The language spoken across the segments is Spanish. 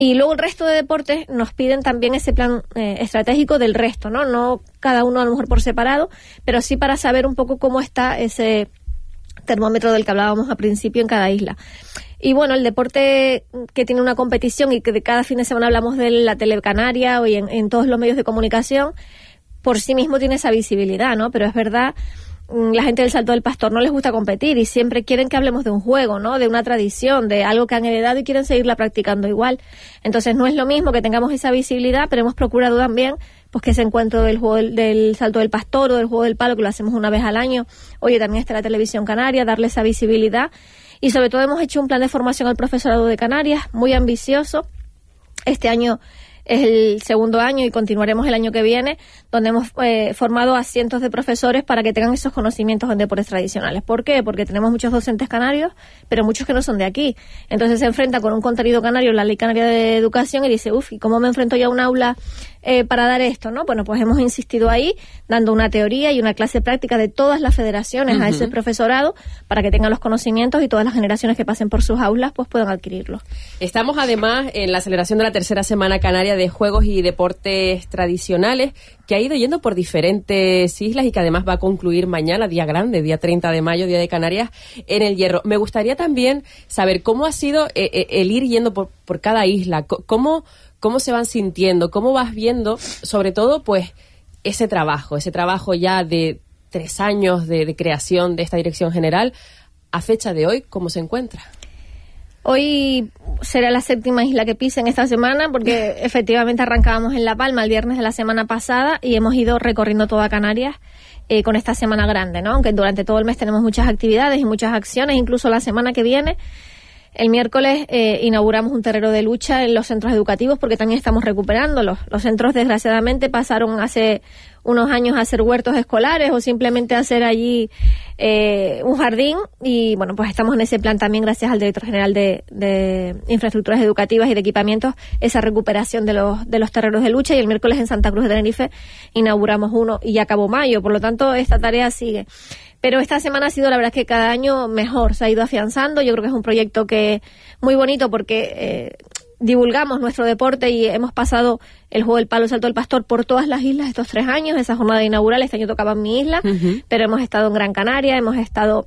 Y luego el resto de deportes nos piden también ese plan estratégico del resto, ¿no? No cada uno a lo mejor por separado, pero sí para saber un poco cómo está ese termómetro del que hablábamos al principio en cada isla. Y bueno, el deporte que tiene una competición y que de cada fin de semana hablamos de la Tele Canaria o en todos los medios de comunicación, por sí mismo tiene esa visibilidad, ¿no? Pero es verdad, la gente del Salto del Pastor no les gusta competir y siempre quieren que hablemos de un juego, ¿no? De una tradición, de algo que han heredado y quieren seguirla practicando igual. Entonces no es lo mismo que tengamos esa visibilidad, pero hemos procurado también pues que ese encuentro del juego del Salto del Pastor o del juego del palo, que lo hacemos una vez al año, oye, también está la Televisión Canaria, darle esa visibilidad. Y sobre todo hemos hecho un plan de formación al profesorado de Canarias, muy ambicioso. Este año es el segundo año y continuaremos el año que viene, donde hemos formado a cientos de profesores para que tengan esos conocimientos en deportes tradicionales. ¿Por qué? Porque tenemos muchos docentes canarios, pero muchos que no son de aquí. Entonces se enfrenta con un contenido canario, la Ley Canaria de Educación, y dice, ¿y cómo me enfrento yo a un aula para dar esto, ¿no? Bueno, pues hemos insistido ahí, dando una teoría y una clase práctica de todas las federaciones a ese profesorado, para que tengan los conocimientos y todas las generaciones que pasen por sus aulas pues puedan adquirirlos. Estamos además en la celebración de la tercera Semana Canaria de Juegos y Deportes Tradicionales, que ha ido yendo por diferentes islas y que además va a concluir mañana, día grande, día 30 de mayo, Día de Canarias, en El Hierro. Me gustaría también saber cómo ha sido el ir yendo por cada isla, cómo se van sintiendo, cómo vas viendo, sobre todo, pues, ese trabajo ya de 3 años de creación de esta dirección general, a fecha de hoy, ¿cómo se encuentra? Hoy será la 7ª isla que pisen esta semana, porque efectivamente arrancábamos en La Palma el viernes de la semana pasada y hemos ido recorriendo toda Canarias con esta semana grande, ¿no? Aunque durante todo el mes tenemos muchas actividades y muchas acciones, incluso la semana que viene. El miércoles inauguramos un terreno de lucha en los centros educativos, porque también estamos recuperándolos. Los centros, desgraciadamente, pasaron hace unos años a ser huertos escolares o simplemente a hacer allí un jardín, y bueno, pues estamos en ese plan también, gracias al director general de infraestructuras educativas y de equipamientos, esa recuperación de los terrenos de lucha. Y el miércoles en Santa Cruz de Tenerife inauguramos uno y ya acabó mayo, por lo tanto esta tarea sigue. Pero esta semana ha sido, la verdad, que cada año mejor, se ha ido afianzando. Yo creo que es un proyecto que muy bonito, porque divulgamos nuestro deporte y hemos pasado el juego del palo, el salto del pastor por todas las islas estos 3 años. Esa jornada inaugural, este año tocaba en mi isla, pero hemos estado en Gran Canaria, hemos estado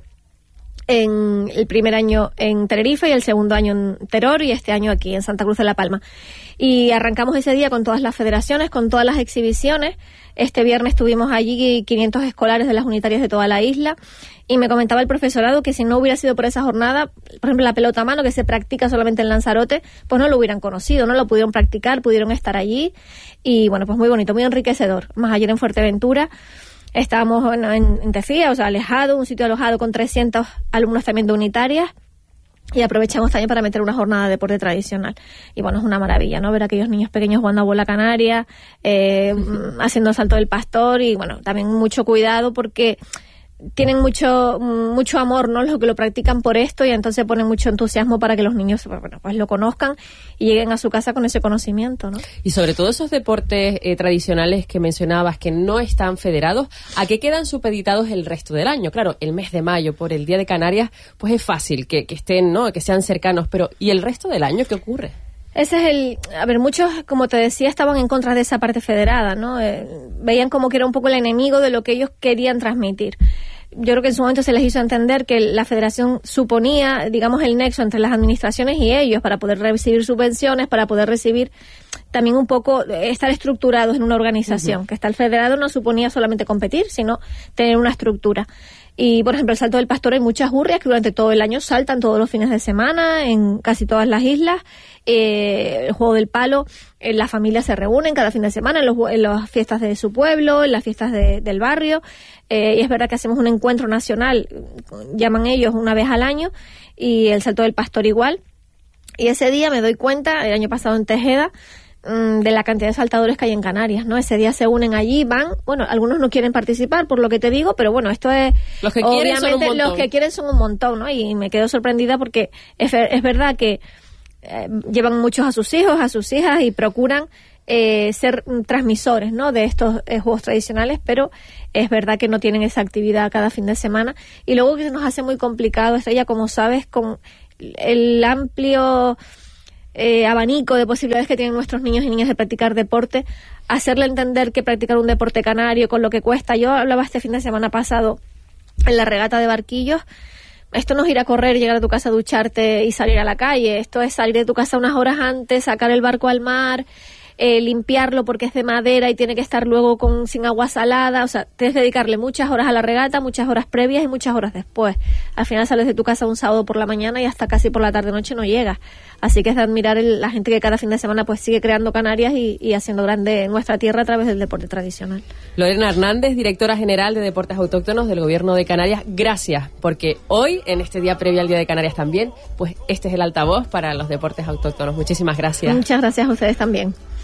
en el primer año en Tenerife y el segundo año en Teror, y este año aquí en Santa Cruz de La Palma. Y arrancamos ese día con todas las federaciones, con todas las exhibiciones. Este viernes tuvimos allí 500 escolares de las unitarias de toda la isla, y me comentaba el profesorado que si no hubiera sido por esa jornada, por ejemplo la pelota a mano, que se practica solamente en Lanzarote, pues no lo hubieran conocido, no lo pudieron practicar, pudieron estar allí, y bueno, pues muy bonito, muy enriquecedor. Más ayer en Fuerteventura estábamos en Tefía, o sea, alejado, un sitio alojado con 300 alumnos también de unitarias, y aprovechamos también para meter una jornada de deporte tradicional. Y bueno, es una maravilla, ¿no? Ver a aquellos niños pequeños jugando a bola canaria, haciendo el salto del pastor, y bueno, también mucho cuidado, porque tienen mucho amor, ¿no? Los que lo practican por esto, y entonces ponen mucho entusiasmo para que los niños, bueno, pues lo conozcan y lleguen a su casa con ese conocimiento, ¿no? Y sobre todo esos deportes tradicionales que mencionabas, que no están federados, ¿a qué quedan supeditados el resto del año? Claro, el mes de mayo, por el Día de Canarias, pues es fácil que estén, ¿no? Que sean cercanos, pero ¿y el resto del año qué ocurre? Ese es a ver, muchos, como te decía, estaban en contra de esa parte federada, ¿no? Veían como que era un poco el enemigo de lo que ellos querían transmitir. Yo creo que en su momento se les hizo entender que la federación suponía, digamos, el nexo entre las administraciones y ellos, para poder recibir subvenciones, para poder recibir también un poco, estar estructurados en una organización. Que está el federado no suponía solamente competir, sino tener una estructura. Y, por ejemplo, el salto del pastor, hay muchas hurrias que durante todo el año saltan todos los fines de semana en casi todas las islas. El juego del palo, las familias se reúnen cada fin de semana en las fiestas de su pueblo, en las fiestas del barrio. Y es verdad que hacemos un encuentro nacional, llaman ellos, una vez al año, y el salto del pastor igual. Y ese día me doy cuenta, el año pasado en Tejeda, de la cantidad de saltadores que hay en Canarias, ¿no? Ese día se unen allí, van, bueno, algunos no quieren participar por lo que te digo, pero bueno, esto es, los que quieren son un montón. Los que quieren son un montón, ¿no? Y me quedo sorprendida porque es verdad que llevan muchos a sus hijos, a sus hijas, y procuran ser transmisores, ¿no? De estos juegos tradicionales, pero es verdad que no tienen esa actividad cada fin de semana, y luego que se nos hace muy complicado, Estrella, como sabes, con el amplio abanico de posibilidades que tienen nuestros niños y niñas de practicar deporte, hacerle entender que practicar un deporte canario con lo que cuesta. Yo hablaba este fin de semana pasado en la regata de barquillos. Esto no es ir a correr, llegar a tu casa, ducharte y salir a la calle. Esto es salir de tu casa unas horas antes, sacar el barco al mar, limpiarlo porque es de madera y tiene que estar luego sin agua salada. O sea, tienes que dedicarle muchas horas a la regata, muchas horas previas y muchas horas después. Al final sales de tu casa un sábado por la mañana y hasta casi por la tarde-noche no llegas. Así que es de admirar la gente que cada fin de semana pues sigue creando Canarias y haciendo grande nuestra tierra a través del deporte tradicional. Lorena Hernández, directora general de Deportes Autóctonos del Gobierno de Canarias, gracias, porque hoy, en este día previo al Día de Canarias también, pues este es el altavoz para los deportes autóctonos. Muchísimas gracias. Muchas gracias a ustedes también.